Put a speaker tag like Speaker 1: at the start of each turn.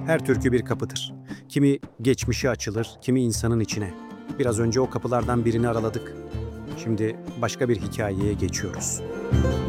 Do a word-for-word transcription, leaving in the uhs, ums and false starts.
Speaker 1: Her türkü bir kapıdır. Kimi geçmişi açılır, kimi insanın içine. Biraz önce o kapılardan birini araladık. Şimdi başka bir hikayeye geçiyoruz.